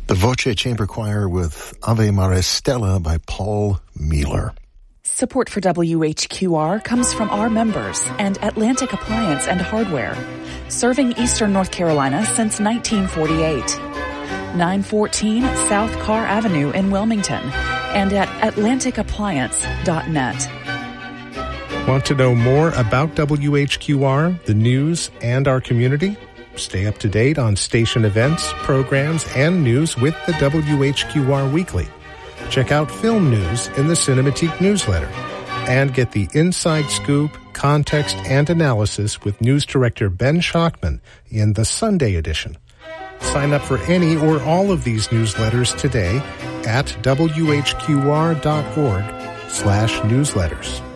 The Voce Chamber Choir with Ave Maris Stella by Paul Mueller. Support for WHQR comes from our members and Atlantic Appliance and Hardware, serving Eastern North Carolina since 1948. 914 South Carr Avenue in Wilmington and at atlanticappliance.net. Want to know more about WHQR, the news, and our community? Stay up to date on station events, programs, and news with the WHQR Weekly. Check out film news in the Cinematique newsletter and get the inside scoop, context, and analysis with news director Ben Schachman in the Sunday edition. Sign up for any or all of these newsletters today at whqr.org/newsletters.